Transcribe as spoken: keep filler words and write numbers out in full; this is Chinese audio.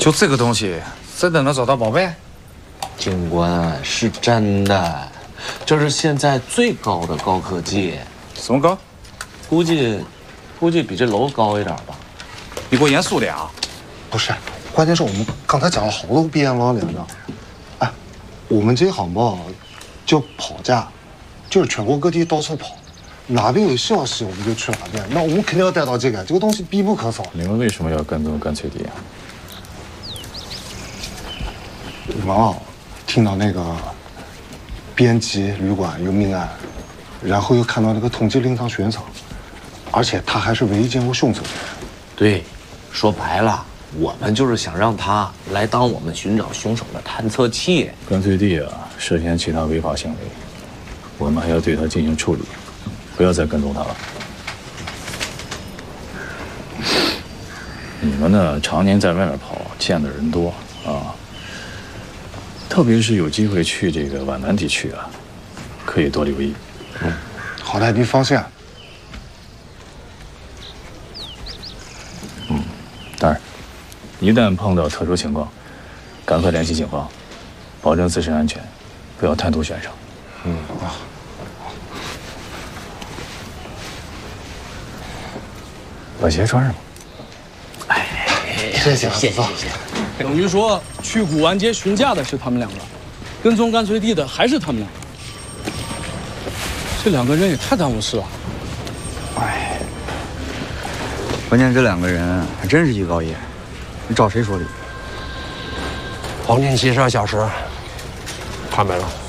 就这个东西，真的能找到宝贝？ 警官，是真的，这是现在最高的高科技。 什么高？ 估计，估计比这楼高一点吧。 你给我严肃点啊！ 不是，关键是我们刚才讲了好多遍了，连长。哎，我们这航班叫跑假，就是全国各地到处跑，哪边有消息我们就去哪边。那我们肯定要带到这个，这个东西必不可少。 你们为什么要跟踪干脆地啊？ 我们啊，听到那个编辑旅馆有命案，然后又看到那个通缉令上悬赏，而且他还是唯一见过凶手的人。 对，说白了，我们就是想让他来当我们寻找凶手的探测器。 干脆地啊，涉嫌其他违法行为，我们还要对他进行处理，不要再跟踪他了。你们呢，常年在外面跑，见的人多啊。特别是有机会去这个皖南地区啊，可以多留意。 嗯，好歹你放心。 嗯，当然，一旦碰到特殊情况，赶快联系警方，保证自身安全，不要贪图悬赏。 嗯啊。 把鞋穿上吧。 哎， 谢谢谢谢谢谢。 等于说，去古玩街询价的是他们两个，跟踪干脆地的还是他们两个。这两个人也太耽误事了。 哎，关键这两个人还真是艺高一眼，你找谁说理？ 黄金七十二小时，他没了。